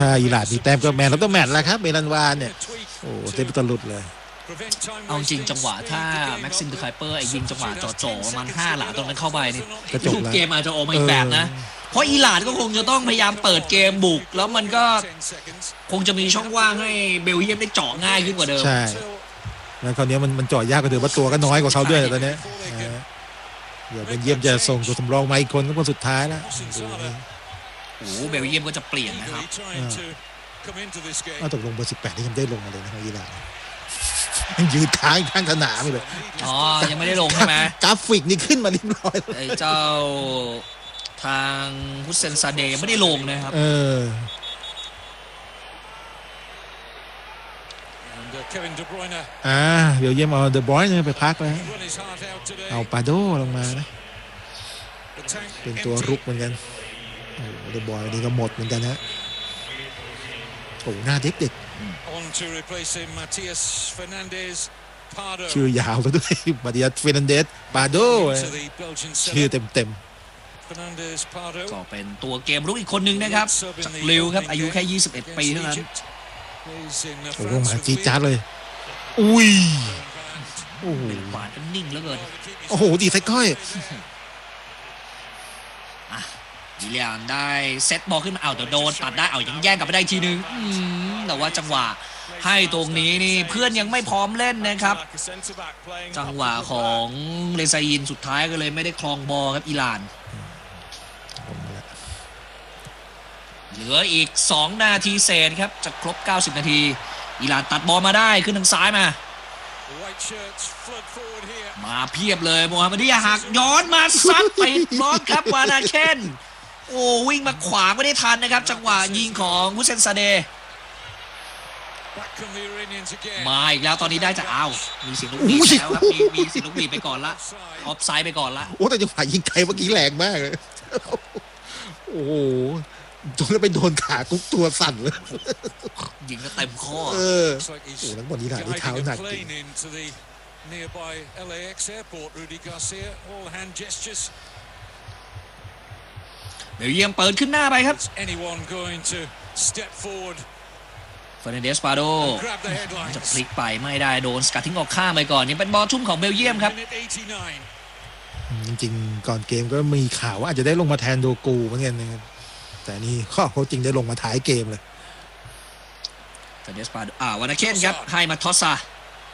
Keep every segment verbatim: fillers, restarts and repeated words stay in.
ถ้าอิหร่านมีแต้มก็แมนเราต้องแมตช์แล้วครับเมรันวานเนี่ยโอ้เต็มตลุดเลยเอาจริงจังหวะถ้าแม็กซิมเดอไคเปอร์ไอ้ยิงจังหวะจ่อๆประมาณห้าหลาตรงนั้นเข้าไปนี่รูปเกมอาจจะออกมาอีกแบบนะเพราะอิหร่านก็คงจะต้องพยายามเปิดเกมบุกแล้วมันก็คงจะมีช่องว่างให้เบลเยียมได้เจาะง่ายขึ้นกว่าเดิมใช่แล้วคราวนี้มันมันเจาะยากกว่าเดิมเพราะตัวก็น้อยกว่าเขาด้วยตอนนี้เดี๋ยวเบลเยียมจะส่งตัวสำรองมาอีกคนก็คนสุดท้ายแล้วโอ้เบลเยียมก็จะเปลี่ยนนะครับอ้าวตกลงเบอร์สิบแปดนี่ยังได้ลงมาเลยนะอิหร่านยังยืนค้างข้างสนามเลยอ๋อยังไม่ได้ลงใช่ไหมกราฟิกนี่ขึ้นมาเรียบร้อยไอ้เจ้าทางฮุสเซนซาเดย์ไม่ได้ลงนะครับเอออ่าเดี๋ยวเยี่ยมเอาเดอะบอยเนี่ยไปพักแล้วเอาปาโดลงมานะเป็นตัวรุกเหมือนกันเดอะบอยนี่ก็หมดเหมือนกันฮะโอ้หน้าเด็กเด็กชื่อยาวไปด้วยมาติอัสเฟร์นันเดสปาโดชื่อเต็มเต็มก็เป็นตัวเกมรุกอีกคนนึงนะครับจากลิวครับอายุแค่ยี่สิบเอ็ดปีเท่านั้นโอ้โหมาจีจัดเลยอุ้ยโอ้โหบาดกันนิ่งแล้วเกินโอ้โหดีไซก้อยอิเลียนได้เซตบอลขึ้นมาเอาแต่โดนตัดได้เอายังแย่งกลับไปได้ทีนึงแต่ว่าจังหวะให้ตรงนี้นี่เพื่อนยังไม่พร้อมเล่นนะครับจังหวะของเรซาอินสุดท้ายก็เลยไม่ได้ครองบอลครับอิหร่านเหลืออีกสองนาทีเศษครับจะครบเก้าสิบนาทีอิหร่านตัดบอลมาได้ขึ้นทางซ้ายมามาเพียบเลยโมฮัมหมัดดิยาหักย้อนมาซัดไปบอลครับวานาเคนโอ้วิ่งมาขวางไม่ได้ทันนะครับจังหวะยิงของฮุสเซนซาเดย์มาอีกแล้วตอนนี้ได้จะเอามีเสียงลูกหนีแล้วครับมีมีเสียงลูกหนีไปก่อนละออฟไซด์ไปก่อนละโอ้แต่จังหวะยิงไกลเมื่อกี้แรงมากเลยโอ้โหโดนไปโดนขากุ๊กตัวสั่นเลยยิงก็เต็มข้อเออโอ้โหทั้งหมดนี้หนักที่เท้าหนักจริงเบลเยียมเปิดขึ้นหน้าไปครับเฟอร์นันเดสปาโดจะพลิกไปไม่ได้โดนสกัดทิ้งออกข้างไปก่อนนี่เป็นบอลทุ่มของเบลเยียมครับจริงๆก่อนเกมก็มีข่าวว่าอาจจะได้ลงมาแทนโดกูเหมือนกันนะครับแต่นี่ข้อเขาจริงได้ลงมาท้ายเกมเลยเฟอร์นันเดสปาโดอ่าวานาเคนครับให้มาทอสซา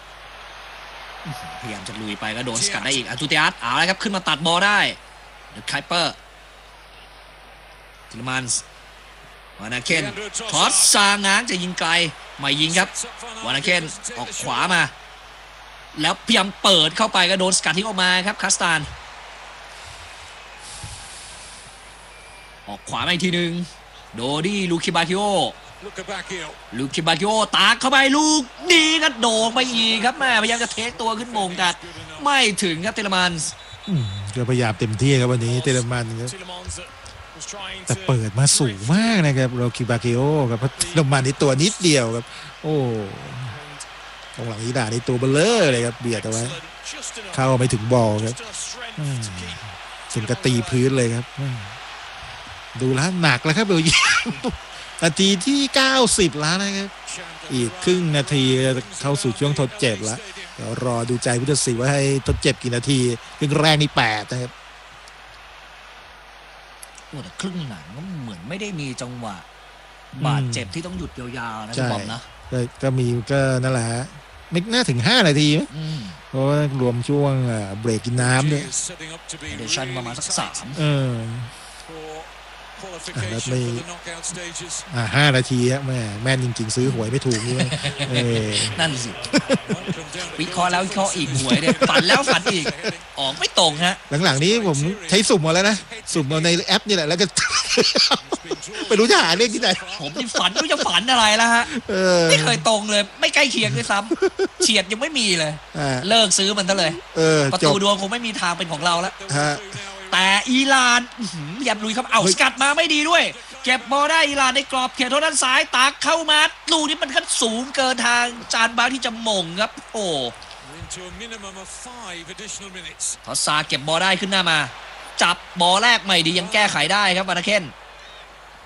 พยายามจะลุยไปก็โดนสกัดได้อีกอาตูเตียสเอาละครับขึ้นมาตัดบอลได้เดอะไคเปอร์ทิลมันส์วานาเคนทอสซาง้างจะยิงไกลไม่ยิงครับวานาเคนออกขวามาแล้วพยายามเปิดเข้าไปก็โดนสกัดทิ้งออกมาครับคาสตานออกขวามาอีกทีหนึ่งโดดี้ลูคิบาคิโอลูคิบาคิโอตากเข้าไปลูกดีก็โด่งไปอีกครับแม่พยายามจะเทคตัวขึ้นมงแต่ไม่ถึงครับเทเลมันส์ก็พยายามเต็มที่ครับวันนี้เทเลมันครับแต่เปิดมาสูงมากนะครับลูคิบาคิโอครับเทเลมันนี่ตัวนิดเดียวครับโอ้ตรงหลังอีด่านี่ตัวเบลเลอร์เลยครับเบียดเอาไว้เข้าไปถึงบอลครับถึงกระตีพื้นเลยครับดูแล้วหนักแล้วครับเบลเยียมนาทีที่เก้าสิบแล้วนะครับอีกครึ่งนาทีเข้าสู่ช่วงทดเจ็บแล้วเดี๋ยวรอดูใจผู้ตัดสินว่าให้ทดเจ็บกี่นาทีครึ่งแรกนี่แปดนะครับโอ้แต่ครึ่งหลังก็เหมือนไม่ได้มีจังหวะบาดเจ็บที่ต้องหยุดยาวๆนะพี่บอมนะก็มีก็นั่นแหละไม่น่าถึงห้านาทีเพราะว่ารวมช่วงเบรกกินน้ำด้วยเดชั่นประมาณสักสามเออแล้วไม่อ่าห้านาทีฮะแม่แม่จริงๆซื้อหวยไม่ถูกด้วยนั่นสิวิเคราะห์แล้ววิเคราะห์อีกหวยเนี่ยฝันแล้วฝันอีกออกไม่ตรงฮะหลังๆนี้ผมใช้สุ่มมาแล้วนะสุ่มมาในแอปนี่แหละแล้วก็ไม่รู้จะหาเลขที่ไหนผมนี่ฝันไม่รู้จะฝันอะไรแล้วฮะไม่เคยตรงเลยไม่ใกล้เคียงด้วยซ้ำเฉียดยังไม่มีเลยเลิกซื้อมันซะเลยประตูดวงคงไม่มีทางเป็นของเราแล้วแต่อิหร่านพยายามลุยครับเอาสกัดมาไม่ดีด้วยเก็บบอลได้อิหร่านในกรอบเขตโทษด้านซ้ายตักเข้ามาลูกนี้มันก็สูงเกินทางจานบาที่จะหม่งครับโอ้ทอสซาเก็บบอลได้ขึ้นหน้ามาจับบอลแรกไม่ดียังแก้ไขได้ครับวานาเคน